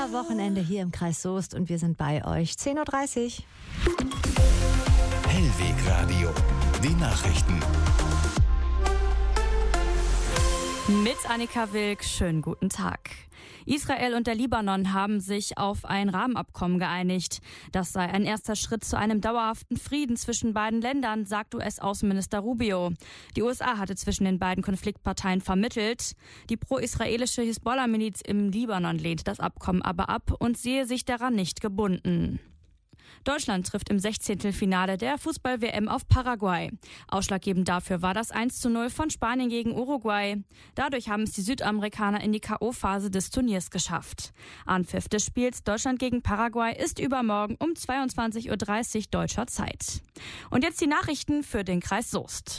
Winterwochenende hier im Kreis Soest und wir sind bei euch. 10.30 Uhr. Hellweg Radio. Die Nachrichten. Mit Annika Wilk, schönen guten Tag. Israel und der Libanon haben sich auf ein Rahmenabkommen geeinigt. Das sei ein erster Schritt zu einem dauerhaften Frieden zwischen beiden Ländern, sagt US-Außenminister Rubio. Die USA hatte zwischen den beiden Konfliktparteien vermittelt. Die pro-israelische Hisbollah-Miliz im Libanon lehnt das Abkommen aber ab und sehe sich daran nicht gebunden. Deutschland trifft im 16. Finale der Fußball-WM auf Paraguay. Ausschlaggebend dafür war das 1:0 von Spanien gegen Uruguay. Dadurch haben es die Südamerikaner in die K.O.-Phase des Turniers geschafft. Anpfiff des Spiels Deutschland gegen Paraguay ist übermorgen um 22.30 Uhr deutscher Zeit. Und jetzt die Nachrichten für den Kreis Soest.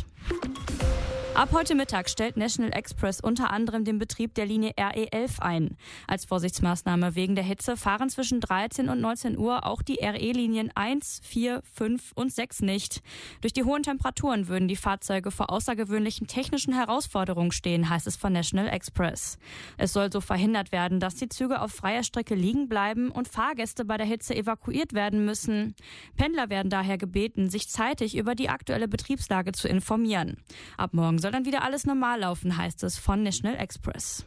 Ab heute Mittag stellt National Express unter anderem den Betrieb der Linie RE11 ein. Als Vorsichtsmaßnahme wegen der Hitze fahren zwischen 13 und 19 Uhr auch die RE-Linien 1, 4, 5 und 6 nicht. Durch die hohen Temperaturen würden die Fahrzeuge vor außergewöhnlichen technischen Herausforderungen stehen, heißt es von National Express. Es soll so verhindert werden, dass die Züge auf freier Strecke liegen bleiben und Fahrgäste bei der Hitze evakuiert werden müssen. Pendler werden daher gebeten, sich zeitig über die aktuelle Betriebslage zu informieren. Ab morgen soll dann wieder alles normal laufen, heißt es von National Express.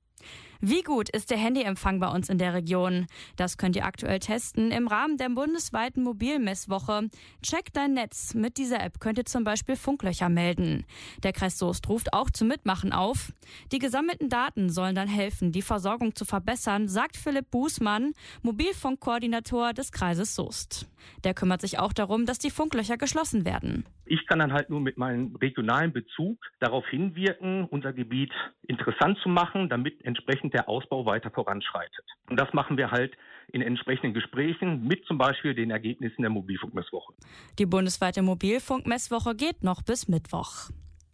Wie gut ist der Handyempfang bei uns in der Region? Das könnt ihr aktuell testen im Rahmen der bundesweiten Mobilmesswoche. Check dein Netz. Mit dieser App könnt ihr zum Beispiel Funklöcher melden. Der Kreis Soest ruft auch zum Mitmachen auf. Die gesammelten Daten sollen dann helfen, die Versorgung zu verbessern, sagt Philipp Bußmann, Mobilfunkkoordinator des Kreises Soest. Der kümmert sich auch darum, dass die Funklöcher geschlossen werden. Ich kann dann halt nur mit meinem regionalen Bezug darauf hinwirken, unser Gebiet interessant zu machen, damit entsprechend der Ausbau weiter voranschreitet. Und das machen wir halt in entsprechenden Gesprächen mit zum Beispiel den Ergebnissen der Mobilfunkmesswoche. Die bundesweite Mobilfunkmesswoche geht noch bis Mittwoch.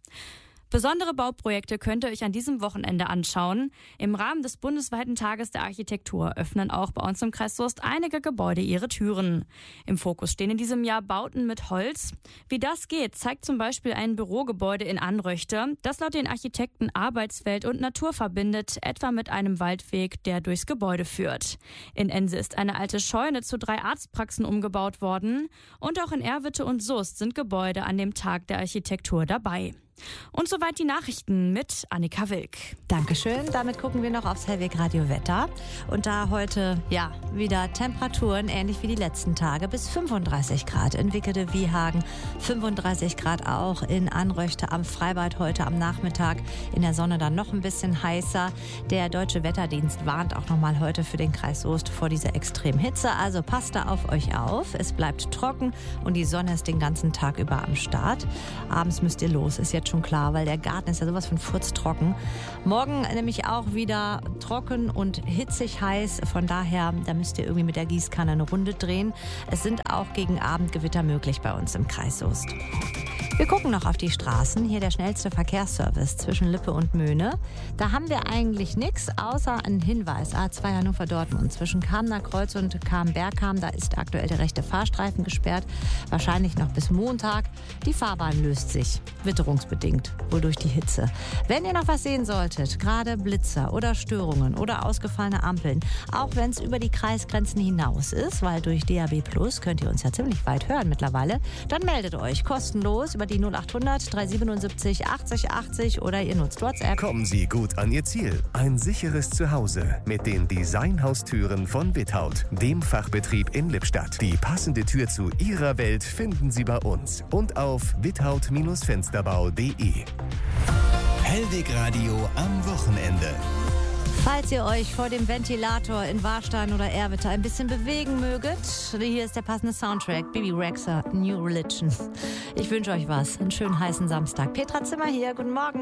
Besondere Bauprojekte könnt ihr euch an diesem Wochenende anschauen. Im Rahmen des bundesweiten Tages der Architektur öffnen auch bei uns im Kreis Soest einige Gebäude ihre Türen. Im Fokus stehen in diesem Jahr Bauten mit Holz. Wie das geht, zeigt zum Beispiel ein Bürogebäude in Anröchte, das laut den Architekten Arbeitswelt und Natur verbindet, etwa mit einem Waldweg, der durchs Gebäude führt. In Ense ist eine alte Scheune zu 3 Arztpraxen umgebaut worden. Und auch in Erwitte und Soest sind Gebäude an dem Tag der Architektur dabei. Und soweit die Nachrichten mit Annika Wilk. Dankeschön. Damit gucken wir noch aufs Hellweg Radio Wetter. Und da heute, wieder Temperaturen, ähnlich wie die letzten Tage, bis 35 Grad in Wickede-Wiehagen, 35 Grad auch in Anröchte am Freibad heute am Nachmittag. In der Sonne dann noch ein bisschen heißer. Der Deutsche Wetterdienst warnt auch nochmal heute für den Kreis Soest vor dieser extremen Hitze. Also passt da auf euch auf. Es bleibt trocken und die Sonne ist den ganzen Tag über am Start. Abends müsst ihr los, ist jetzt schon klar, weil der Garten ist ja sowas von furztrocken. Morgen nämlich auch wieder trocken und hitzig heiß. Von daher, da müsst ihr irgendwie mit der Gießkanne eine Runde drehen. Es sind auch gegen Abend Gewitter möglich bei uns im Kreis Soest. Wir gucken noch auf die Straßen. Hier der schnellste Verkehrsservice zwischen Lippe und Möhne. Da haben wir eigentlich nichts, außer einen Hinweis. A2 Hannover-Dortmund zwischen Kamener Kreuz und Kam-Bergham. Da ist aktuell der rechte Fahrstreifen gesperrt. Wahrscheinlich noch bis Montag. Die Fahrbahn löst sich. Witterungsbedingt, wohl durch die Hitze. Wenn ihr noch was sehen solltet, gerade Blitzer oder Störungen oder ausgefallene Ampeln, auch wenn es über die Kreisgrenzen hinaus ist, weil durch DAB+ könnt ihr uns ja ziemlich weit hören mittlerweile, dann meldet euch kostenlos über die 0800 377 80 80 oder ihr nutzt WhatsApp. Kommen Sie gut an Ihr Ziel. Ein sicheres Zuhause mit den Designhaustüren von Without, dem Fachbetrieb in Lippstadt. Die passende Tür zu Ihrer Welt finden Sie bei uns und auf without-fensterbau.de. Hellweg Radio am Wochenende. Falls ihr euch vor dem Ventilator in Warstein oder Erwitte ein bisschen bewegen möget, hier ist der passende Soundtrack, Bibi Rexha, New Religion. Ich wünsche euch was, einen schönen heißen Samstag. Petra Zimmer hier, guten Morgen.